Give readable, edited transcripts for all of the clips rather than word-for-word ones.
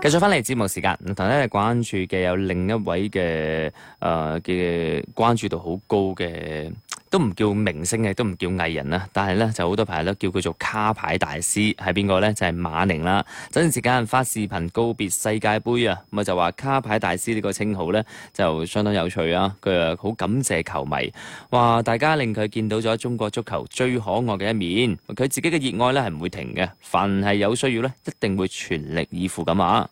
繼續翻嚟節目時間，同大家關注嘅有另一位嘅關注度好高嘅，都唔叫明星嘅，都唔叫藝人啦，但係咧就好多朋友都叫佢做卡牌大師，係邊個呢？就係馬寧啦。有陣時間發視頻告別世界盃啊，咁就話卡牌大師呢個稱號呢，就相當有趣啊。佢好感謝球迷，話大家令佢見到咗中國足球最可愛嘅一面。佢自己嘅熱愛呢係唔會停嘅，凡係有需要呢，一定會全力以赴咁啊！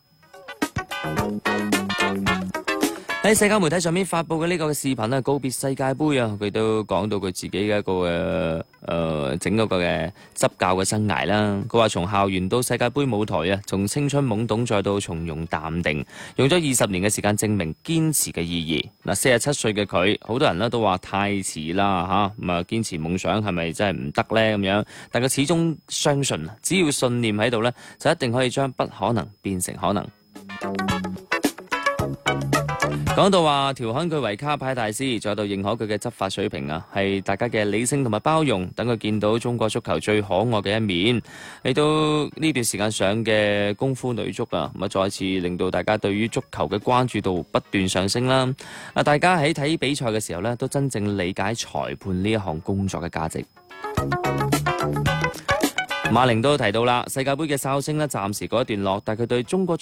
喺社交媒體上面發布嘅呢個視頻告別世界盃啊，佢都講到佢自己嘅一個整嗰個嘅執教嘅生涯啦。佢話從校園到世界盃舞台啊，從青春懵懂再到從容淡定，用咗20年嘅時間證明堅持嘅意義。嗱，47歲嘅佢，好多人咧都話太遲啦嚇，咁啊堅持夢想係咪真係唔得呢？咁樣？但佢始終相信，只要信念喺度呢，就一定可以將不可能變成可能。講到話調侃佢為卡牌大師，再到認可佢嘅執法水平啊，係大家嘅理性同埋包容，等佢見到中國足球最可愛嘅一面。嚟到呢段時間上嘅功夫女足啊，咁啊再次令到大家對於足球嘅關注度不斷上升啦。啊，大家喺睇比賽嘅時候呢，都真正理解裁判呢一項工作嘅價值。馬寧都提到啦，世界盃嘅哨聲呢，暫時告一段落，但佢對中國